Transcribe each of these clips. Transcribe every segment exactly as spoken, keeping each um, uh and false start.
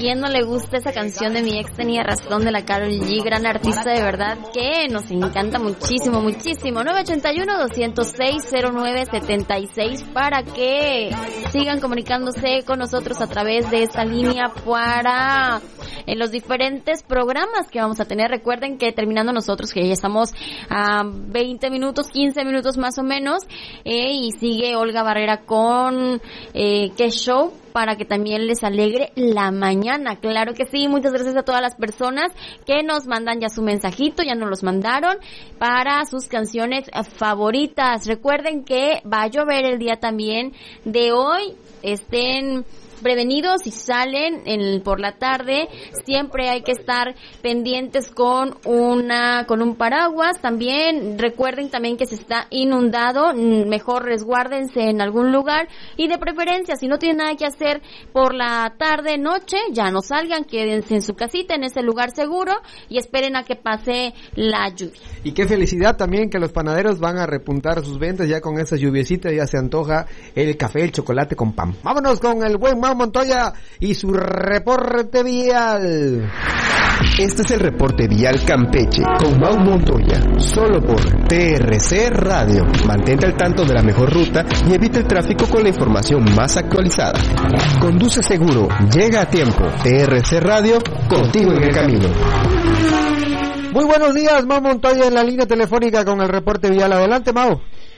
quién no le gusta esa canción de Mi Ex Tenía Razón de la Karol G? Gran artista, de verdad, que nos encanta muchísimo, muchísimo. nueve ocho uno, dos cero seis, cero nueve siete seis para que sigan comunicándose con nosotros a través de esta línea para en los diferentes programas que vamos a tener. Recuerden que terminando nosotros, que ya estamos a veinte minutos, quince minutos más o menos, eh, y sigue Olga Barrera con eh, ¿Qué Show? Para que también les alegre la mañana. Claro que sí, muchas gracias a todas las personas que nos mandan ya su mensajito, ya nos los mandaron para sus canciones favoritas. Recuerden que va a llover el día también de hoy, estén prevenidos si salen en, por la tarde. Siempre hay que estar pendientes con una con un paraguas. También recuerden también que se está inundado, mejor resguárdense en algún lugar y de preferencia si no tienen nada que hacer por la tarde, noche, ya no salgan, quédense en su casita, en ese lugar seguro y esperen a que pase la lluvia. Y qué felicidad también que los panaderos van a repuntar sus ventas ya con esa lluviecita, ya se antoja el café, el chocolate con pan. Vámonos con el buen Mau Montoya y su reporte vial. Este es el reporte vial Campeche con Mau Montoya, solo por T R C Radio. Mantente al tanto de la mejor ruta y evita el tráfico con la información más actualizada. Conduce seguro, llega a tiempo. T R C Radio, contigo en el camino. Muy buenos días, Mau Montoya en la línea telefónica con el reporte vial. Adelante, Mau.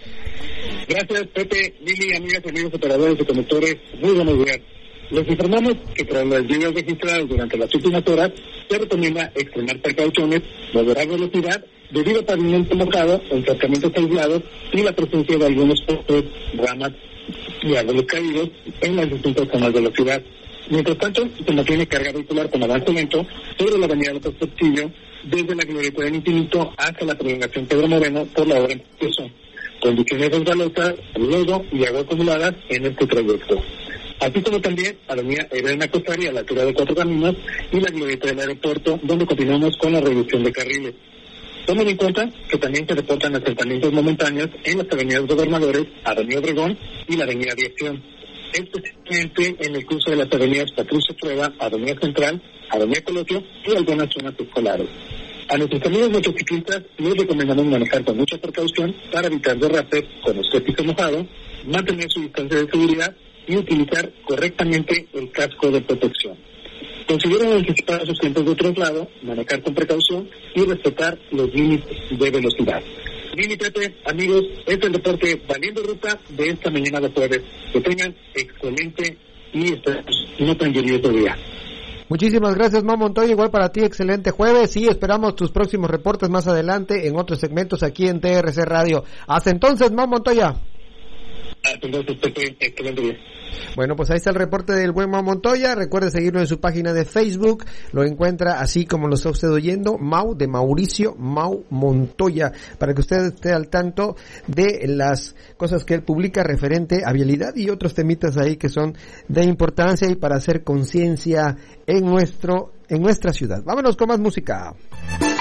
Gracias, Pepe, Lili, amigas y amigos operadores y conductores. Muy buenos días. Les informamos que tras las lluvias registradas durante las últimas horas, se recomienda extremar precauciones, moderar velocidad, debido a pavimento mojado, encharcamientos aislados y la presencia de algunos postes, ramas y árboles caídos en las distintas zonas de la ciudad. Mientras tanto, se mantiene carga vehicular con avance lento sobre la avenida López Portillo, desde la Glorieta del Infinito hasta la prolongación Pedro Moreno por la hora en curso. Condiciones resbalosas, lodo y agua acumuladas en este trayecto. Así como también avenida Elena Costari a la altura de Cuatro Caminos y la glorieta del aeropuerto, donde continuamos con la reducción de carriles. Tomen en cuenta que también se reportan asentamientos momentáneos en las avenidas Gobernadores, Avenida Obregón y la avenida Aviación, especialmente en el curso de las avenidas Patricio Prueba, Avenida Central, Avenida Colosio y algunas zonas escolares. A nuestros amigos motociclistas les recomendamos manejar con mucha precaución para evitar derrapes con usted piso mojado, mantener su distancia de seguridad y utilizar correctamente el casco de protección. Consideren anticipar sus tiempos de traslado, manejar con precaución y respetar los límites de velocidad. Lili, Pepe, amigos, este es el reporte Valiendo Ruta de esta mañana de jueves. Que tengan excelente y no tan lluvioso día. Muchísimas gracias, Mau Montoya, igual para ti, excelente jueves y esperamos tus próximos reportes más adelante en otros segmentos aquí en T R C Radio. Hasta entonces, Mau Montoya. Hasta entonces, Pepe, excelente día. Bueno, pues ahí está el reporte del buen Mau Montoya. Recuerde seguirlo en su página de Facebook. Lo encuentra así como lo está usted oyendo, Mau de Mauricio Mau Montoya, para que usted esté al tanto de las cosas que él publica referente a vialidad y otros temitas ahí que son de importancia y para hacer conciencia en nuestro en nuestra ciudad. Vámonos con más música.